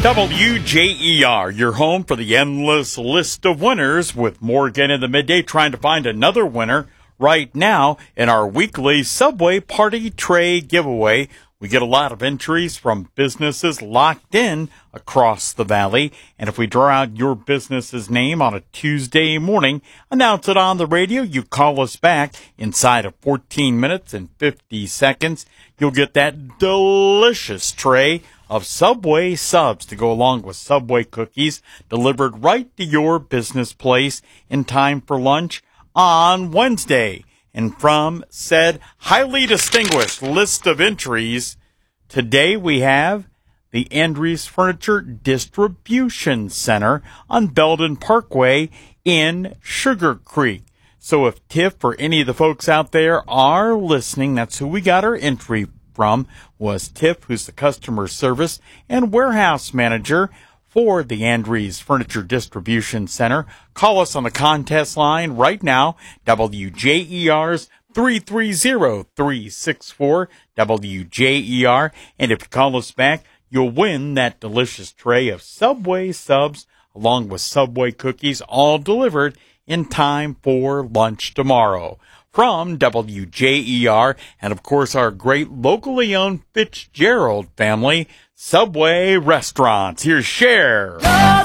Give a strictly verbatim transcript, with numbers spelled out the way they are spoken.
W J E R, your home for the endless list of winners, with Morgan in the midday trying to find another winner right now in our weekly Subway Party Tray giveaway. We get a lot of entries from businesses locked in across the valley, and if we draw out your business's name on a Tuesday morning, announce it on the radio, you call us back inside of fourteen minutes and fifty seconds, you'll get that delicious tray of Subway subs to go along with Subway cookies delivered right to your business place in time for lunch on Wednesday. And from said highly distinguished list of entries, today we have the Andrews Furniture Distribution Center on Belden Parkway in Sugar Creek. So if Tiff or any of the folks out there are listening, that's who we got our entry from, was Tiff, who's the customer service and warehouse manager for the Andrews Furniture Distribution Center. Call us on the contest line right now, W J E R's three three zero, three six four, W J E R, and if you call us back, you'll win that delicious tray of Subway subs along with Subway cookies, all delivered in time for lunch tomorrow. From W J E R and, of course, our great locally owned Fitzgerald family, Subway Restaurants. Here's Cher.